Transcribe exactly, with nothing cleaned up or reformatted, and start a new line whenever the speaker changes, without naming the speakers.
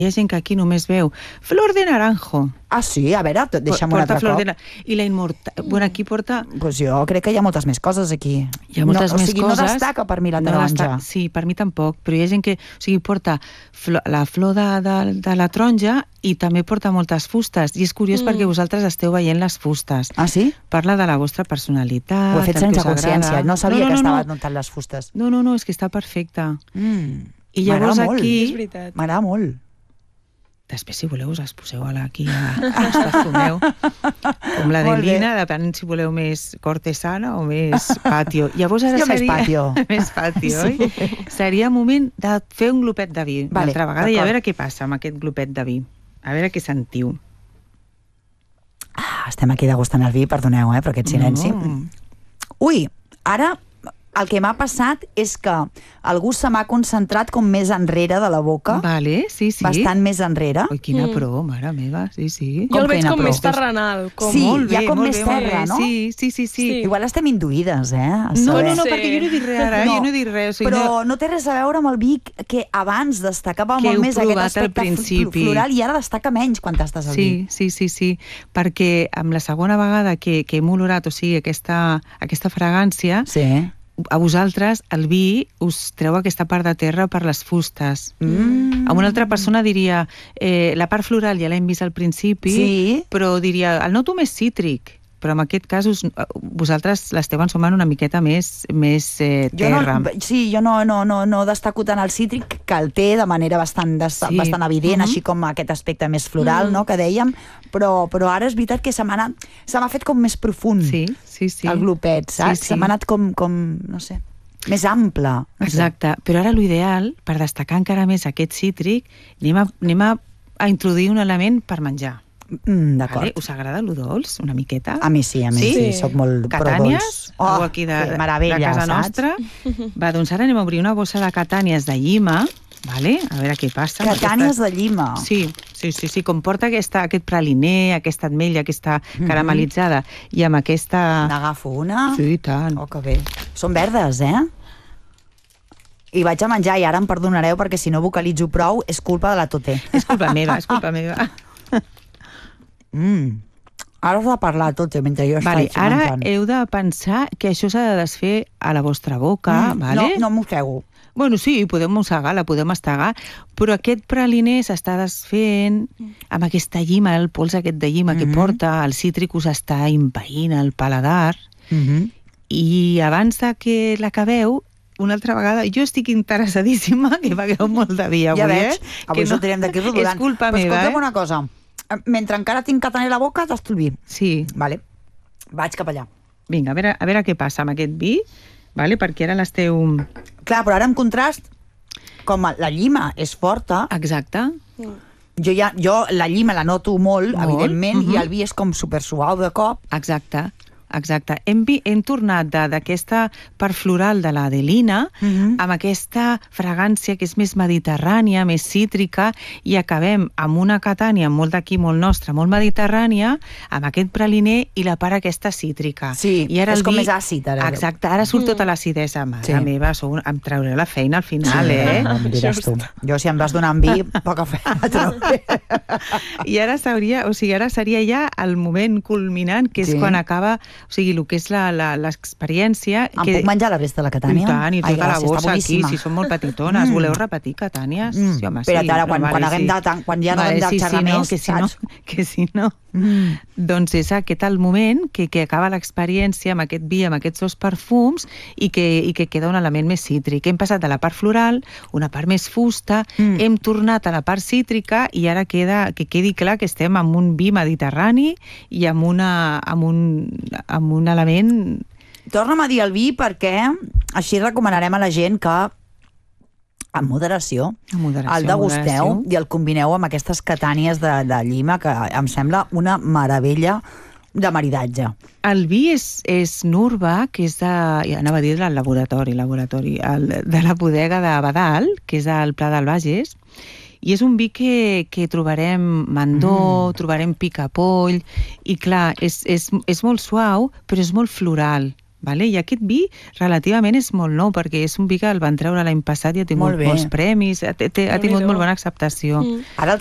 Hi ha gent que aquí només veu flor de naranjo.
Ah, sí? A veure, deixa'm un altre cop.
De... I la immortal... Bueno, aquí porta...
Pues jo crec que hi ha moltes més coses aquí.
Hi ha moltes
no,
més
o sigui,
coses.
No destaca per mi la taronja.
No sí, per mi tampoc, però hi ha gent que... O sigui, porta flor, la flor de, de, de la taronja i també porta moltes fustes. I és curiós mm. perquè vosaltres esteu veient les fustes.
Ah, sí?
Parla de la vostra personalitat.
Ho he fet sense consciència. No sabia
no, no,
que estava
no.
notant les fustes.
No, no, no, és que està perfecta.
Mm.
I llavors aquí...
M'agrada molt.
Després, si voleu, us les poseu aquí a perfumeu. Com la de Lina, depenent si voleu més cortesana o més patio. Llavors ara
jo
seria...
més patio.
més patio, oi? Sí. Seria moment de fer un glopet de vi
vale,
l'altra vegada i a veure què passa amb aquest glopet de vi. A veure què sentiu.
Ah, estem aquí degustant el vi, perdoneu, eh, per aquest silenci.
No.
Ui, ara... El que m'ha passat és que el gust se m'ha concentrat com més enrere de la boca.
Vale, sí, sí.
Bastant més enrere.
Ui, quina mm. pro, mare meva, sí, sí.
Jo el veig com més terrenal. Com...
Sí,
molt bé,
hi ha com
molt
més
bé,
terra, no?
Sí, sí, sí, sí.
sí. Igual estem induïdes, eh?
No, no, no,
Sí.
perquè jo no he dit res ara, no, jo no he dit res. O sigui,
però
no...
no té res a veure amb el vi que abans destacava que molt més aquest aspecte floral i ara destaca menys quan tastes el
sí,
vi.
Sí, sí, sí, perquè amb la segona vegada que, que hem olorat, o sigui, aquesta, aquesta fragància,
sí.
a vosaltres el vi us treu aquesta part de terra per les fustes.
Mm.
A una altra persona diria eh, la part floral ja l'hem vist al principi,
sí.
però diria el noto més cítric. Però en aquest cas us, vosaltres l'esteu ensumant una miqueta més, més eh, terra.
Jo no, sí, jo no, no, no, no destaco tant el cítric, que el té de manera bastant, sí. bastant evident, uh-huh. així com aquest aspecte més floral, uh-huh. no, que dèiem, però, però ara és veritat que se m'ha anat, se m'ha fet com més profund
sí, sí, sí.
el glopet, saps? Sí, sí. Se m'ha anat com, com, no sé, més ample. No
Exacte,
sé.
Però ara l'ideal, per destacar encara més aquest cítric, anem a, anem a, a introduir un element per menjar.
Mm, d'acord.
Vale? Us agrada el dolç, una miqueta?
A mi sí, a mi sí, sí soc molt
Catànies?
pro dolç.
Oh, aquí de,
que meravella,
de casa
saps?
nostra. Va, doncs ara anem a obrir una bossa de catànies de llima, vale? A veure què passa.
Catànies aquesta... de llima?
Sí, sí, sí, sí, com porta aquesta, aquest praliner, aquesta ametlla, aquesta caramelitzada, mm-hmm. i amb aquesta...
N'agafo una?
Sí, tant.
Oh, que bé. Són verdes, eh? I vaig a menjar i ara em perdonareu perquè si no vocalitzo prou és culpa de la Toté.
És culpa meva, és culpa meva.
Mm. Ara us de parlar tot mentre jo
vale,
estic
ara
menjant.
Heu de pensar que això s'ha de desfer a la vostra boca,
mm,
vale?
No, no mossego.
Bueno, sí, podem mossegar, la podem estagar, però aquest praliner s'està desfent amb aquesta llima, el pols aquest de llima mm-hmm. que porta, el cítric us està impedint el paladar,
mm-hmm.
i abans de que l'acabeu, una altra vegada, jo estic interessadíssima que pagueu molt de vi avui,
ja veig,
eh?
avui
que
no tenim d'aquí rodant.
És culpa
però
meva,
escolta'm
eh?
una cosa, mentre encara tinc cataner a la boca, tasto el vi.
Sí.
Vale. Vaig cap allà.
Vinga, a veure, a veure què passa amb aquest vi, vale? Perquè ara l'esteu...
Clar, però ara en contrast, com la llima és forta...
Exacte.
Jo, ja, jo la llima la noto molt, molt. evidentment, uh-huh. i el vi és com super suau de cop.
Exacte. Exacte. Hem, vi, hem tornat d'aquesta part floral de la Adelina
uh-huh.
amb aquesta fragància que és més mediterrània, més cítrica, i acabem amb una catània molt d'aquí, molt nostra, molt mediterrània, amb aquest praliner i la part aquesta cítrica.
Sí,
I ara
és
el
com
vi...
més àcid. Ara.
Exacte, ara surt tota l'acidesa. Mare
sí.
meva, sou... em trauré la feina al final,
sí,
eh?
No, em diràs tu. Jo, si em vas donant vi, poca feina trobo.
I ara seria, o sigui, ara seria ja el moment culminant, que és sí. quan acaba... O sigui, el que és l'experiència...
Em
que...
puc menjar la resta de la catània?
I tant, i tota Ai, gràcies, la bossa aquí, si són molt petitones. Mm. Voleu repetir catànies?
Mm.
Sí, home,
Espera't,
sí.
ara, quan,
vale,
quan, haguem
sí.
de, quan ja no
vale,
hem de
sí,
xerrar
sí,
més,
no, que si
saps?
No, que si no...
Mm.
Doncs és aquest el moment que, que acaba l'experiència amb aquest vi, amb aquests dos perfums, i que, i que queda un element més cítric. Hem passat de la part floral, una part més fusta, mm. hem tornat a la part cítrica, i ara queda que quedi clar que estem amb un vi mediterrani i amb, una, amb, un, amb un element...
Torna'm a dir el vi perquè així recomanarem a la gent que amb moderació,
amb moderació
el degusteu
moderació.
I el combineu amb aquestes catànies de, de llima, que em sembla una meravella de maridatge.
El vi és, és Nurba, que és de... Anava a dir del laboratori, laboratori el, de la bodega de Badal, que és al Pla del Bages, i és un vi que, que trobarem mandó, mm. trobarem picapoll, i clar, és, és, és molt suau, però és molt floral. Vale? I aquest vi relativament és molt nou, perquè és un vi que el van treure l'any passat i ha tingut molts premis, ha, ha tingut molt bona acceptació. Mm.
Ara el